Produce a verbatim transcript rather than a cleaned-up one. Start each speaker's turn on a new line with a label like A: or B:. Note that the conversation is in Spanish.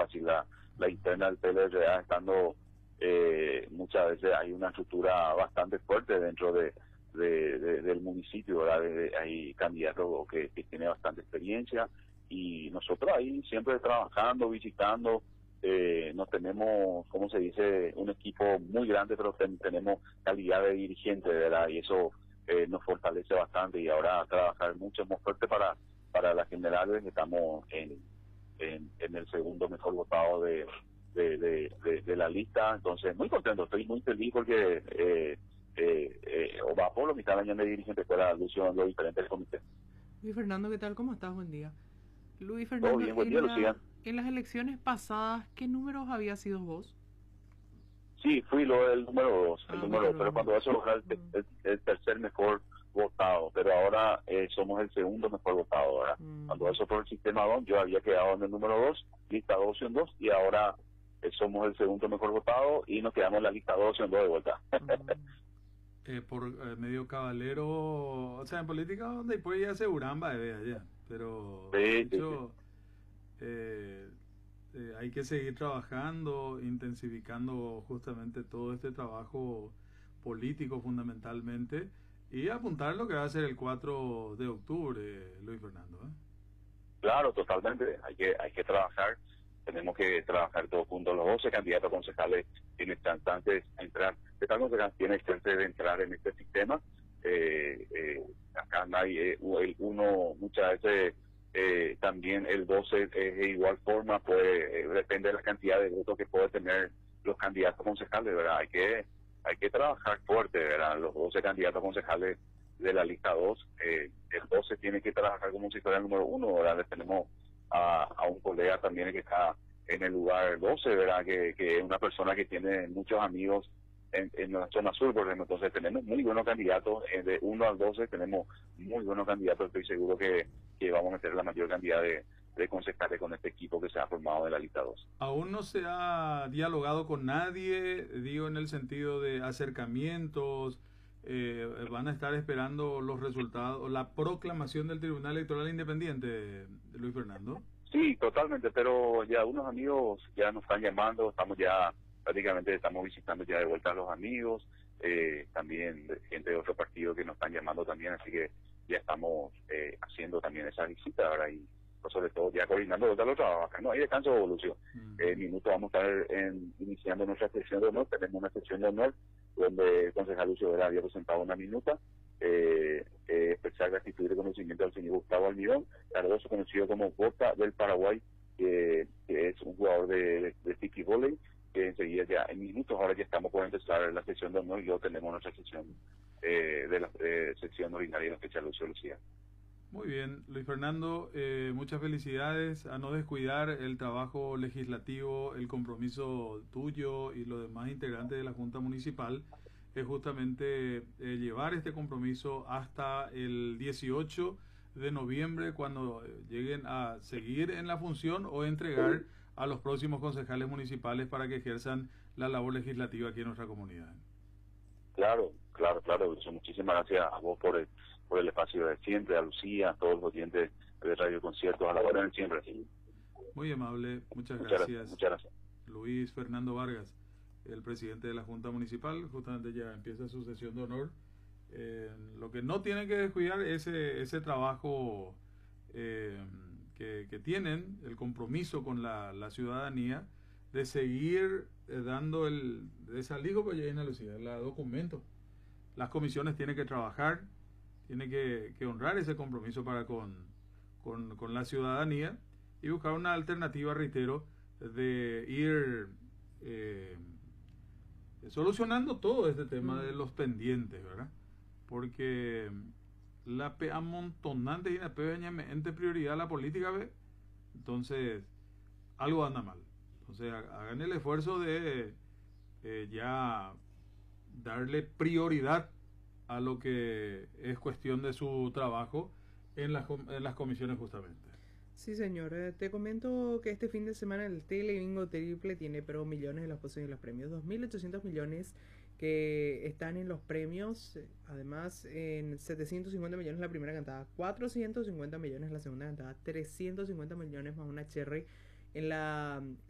A: fácil. La, la interna del P L R A estando, eh, muchas veces hay una estructura bastante fuerte dentro de, de, de- del municipio, ¿verdad? De- hay candidatos que, que tienen bastante experiencia y nosotros ahí siempre trabajando, visitando, eh, no tenemos, ¿cómo se dice?, un equipo muy grande, pero ten- tenemos calidad de dirigente, ¿verdad? Y eso eh, nos fortalece bastante y ahora trabajar mucho más fuerte para para las generales. Estamos en, en, en el segundo mejor votado de, de, de, de, de la lista, entonces muy contento, estoy muy feliz porque eh, eh, eh, va por lo que está el año de dirigente fuera Lucio en los diferentes comités.
B: Luis Fernando, ¿qué tal? ¿Cómo estás? Buen día. Luis
A: Todo
B: Fernando,
A: bien, buen día,
B: en
A: Lucía.
B: la, en las elecciones pasadas, ¿qué números había sido vos?
A: Sí, fui lo del número dos, el
B: Ah,
A: número
B: fuiste
A: dos,
B: el
A: pero
B: número
A: cuando
B: dos.
A: eso era el, te-
B: Mm,
A: el, el tercer mejor votado, pero ahora eh, somos el segundo mejor votado, ¿verdad? Cuando
B: mm,
A: eso por el sistema dos, yo había quedado en el número dos, lista dos opción dos, y ahora eh, somos el segundo mejor votado y nos quedamos en la lista dos opción dos de vuelta.
B: mm.
C: Eh, por eh, medio cabalero, o sea, en política donde después ya se uramba de allá, pero de
A: Sí, sí, sí.
C: hecho eh, eh, hay que seguir trabajando, intensificando justamente todo este trabajo político fundamentalmente y apuntar lo que va a ser el cuatro de octubre, Luis Fernando, ¿eh?
A: Claro, totalmente. Hay que hay que trabajar. Tenemos que trabajar todos juntos. Los doce candidatos concejales tienen chances de entrar. Esta concejal tiene chances de entrar en este sistema. Eh, eh, acá nadie, eh, el uno muchas veces eh, también el doce es de igual forma, pues eh, depende de la cantidad de votos que puede tener los candidatos concejales, ¿verdad? Hay que hay que trabajar fuerte, ¿verdad? Los doce candidatos concejales de la lista dos, eh, el doce tiene que trabajar como si fuera el número uno, ¿verdad? Le tenemos a, a un colega también que está en el lugar doce, ¿verdad? Que, que es una persona que tiene muchos amigos en, en la zona sur, por ejemplo. Entonces tenemos muy buenos candidatos, eh, de uno al doce tenemos muy buenos candidatos. Estoy seguro que, que vamos a meter la mayor cantidad de, de concejales con este equipo que se ha formado de la lista dos.
C: Aún no se ha dialogado con nadie, digo en el sentido de acercamientos, eh, van a estar esperando los resultados, la proclamación del Tribunal Electoral Independiente, Luis Fernando.
A: Sí, totalmente, pero ya unos amigos ya nos están llamando, estamos ya, prácticamente estamos visitando ya de vuelta a los amigos, eh, también de gente de otro partido que nos están llamando también, así que ya estamos eh, haciendo también esa visita ahora y pues, sobre todo ya coordinando los los trabajos. Acá no hay descanso de evolución. En
C: Ujú.
A: minutos vamos a estar en- iniciando nuestra sección de honor, tenemos una sección de honor donde el concejal Lucio Vera había presentado una minuta, eh, eh, expresar gratitud y reconocimiento al señor Gustavo Almirón, Cardoso, conocido como Bota del Paraguay, que, que es un jugador de, de, de tiki volley, que enseguida ya en minutos ahora ya estamos por empezar la sesión de honor y luego tenemos nuestra sección eh, de la eh, sección ordinaria de la fecha Lucio Lucía.
C: Muy bien, Luis Fernando, eh, muchas felicidades a no descuidar el trabajo legislativo, el compromiso tuyo y los demás integrantes de la Junta Municipal es justamente eh, llevar este compromiso hasta el dieciocho de noviembre cuando eh, lleguen a seguir en la función o entregar a los próximos concejales municipales para que ejerzan la labor legislativa aquí en nuestra comunidad.
A: Claro, claro, claro, Lucio, muchísimas gracias a vos por el, por el espacio de siempre, a Lucía, a todos los oyentes de Radio Conciertos, a la hora de siempre. Sí.
C: Muy amable, muchas
A: Muchas gracias,
C: gracias.
A: muchas gracias.
C: Luis Fernando Vargas, el presidente de la Junta Municipal, justamente ya empieza su sesión de honor. Eh, lo que no tienen que descuidar es ese, ese trabajo eh, que, que tienen, el compromiso con la, la ciudadanía, de seguir eh, dando el, esa liga que ya viene Lucía, la documento. Las comisiones tienen que trabajar, tienen que, que honrar ese compromiso para con, con, con la ciudadanía y buscar una alternativa, reitero, de ir eh, solucionando todo este tema de
B: Mm.
C: los pendientes, ¿verdad? Porque la P amontonante y la P entre prioridad a la política, ¿ve? Entonces, algo anda mal. Entonces, hagan el esfuerzo de eh, ya darle prioridad a lo que es cuestión de su trabajo en las, en las comisiones justamente.
B: Sí, señor. Eh, te comento que este fin de semana el Telebingo Triple tiene pero millones de los posibles los premios. dos mil ochocientos millones que están en los premios. Además, en setecientos cincuenta millones la primera cantada, cuatrocientos cincuenta millones la segunda cantada, trescientos cincuenta millones más una cherry en la